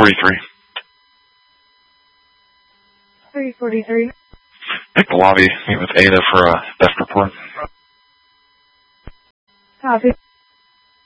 343. 343. Take the lobby, meet with Ada for a desk report. Copy.